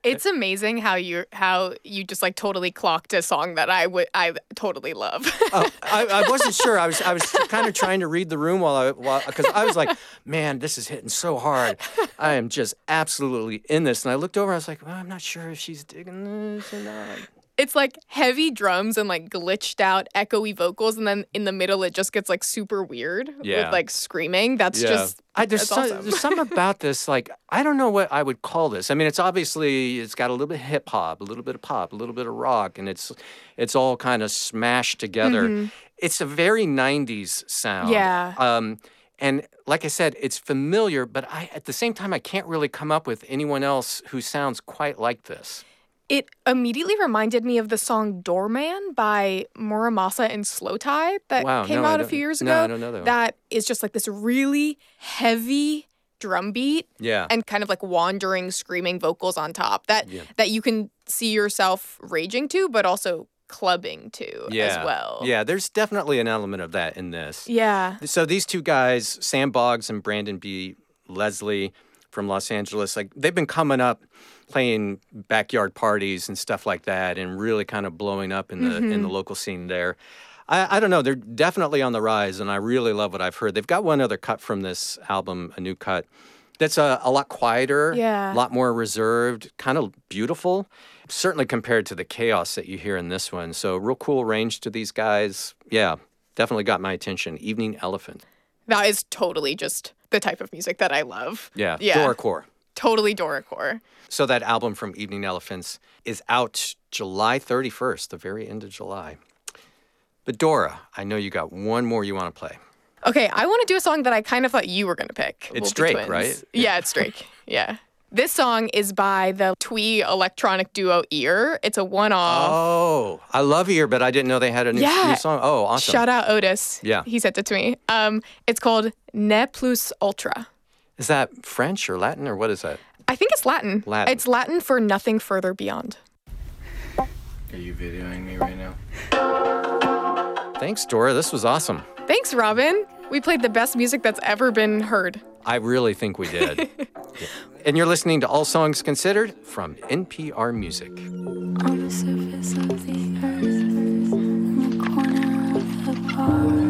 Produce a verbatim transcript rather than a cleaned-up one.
It's amazing how you how you just like totally clocked a song that I would I totally love. oh, I, I wasn't sure. I was I was kind of trying to read the room while I while because I was like, man, this is hitting so hard. I am just absolutely in this. And I looked over. I was like, well, I'm not sure if she's digging this or not. It's like heavy drums and like glitched out echoey vocals, and then in the middle it just gets like super weird Yeah. with like screaming. That's Yeah. just I, there's, that's some, awesome. there's something about this, like, I don't know what I would call this. I mean, it's obviously, it's got a little bit of hip hop, a little bit of pop, a little bit of rock, and it's it's all kind of smashed together. Mm-hmm. It's a very nineties sound. Yeah. Um, and like I said, it's familiar, but I at the same time, I can't really come up with anyone else who sounds quite like this. It immediately reminded me of the song Doorman by Muramasa and Slow Tie that Wow, came no, I out a don't- few years no, ago. I don't know that one. That is just like this really heavy drum beat Yeah. and kind of like wandering, screaming vocals on top that Yeah. that you can see yourself raging to, but also clubbing to yeah. as well. Yeah, there's definitely an element of that in this. Yeah. So these two guys, Sam Boggs and Brandon B. Leslie from Los Angeles, like they've been coming up playing backyard parties and stuff like that and really kind of blowing up in the in the local scene there. I, I don't know, they're definitely on the rise, and I really love what I've heard. They've got one other cut from this album, a new cut, that's a, a lot quieter, Yeah. a lot more reserved, kind of beautiful, certainly compared to the chaos that you hear in this one. So real cool range to these guys. Yeah, definitely got my attention. Evening Elephant. That is totally just the type of music that I love. Yeah, Yeah. Doracore. Totally Doracore. So that album from Evening Elephants is out July thirty-first, the very end of July. But Dora, I know you got one more you want to play. Okay, I want to do a song that I kind of thought you were going to pick. It's We'll Be Drake, Twins. right? Yeah, it's Drake. Yeah. This song is by the twee electronic duo Ear. It's a one-off. Oh, I love Ear, but I didn't know they had a new, Yeah. new song. Oh, awesome. Shout out Otis. Yeah. He sent it to me. Um, it's called Ne Plus Ultra. Is that French or Latin or what is that? I think it's Latin. Latin. It's Latin for nothing further beyond. Are you videoing me right now? Thanks, Dora. This was awesome. Thanks, Robin. We played the best music that's ever been heard. I really think we did. Yeah. And you're listening to All Songs Considered from N P R Music. On the surface of the earth, in the corner of the bar.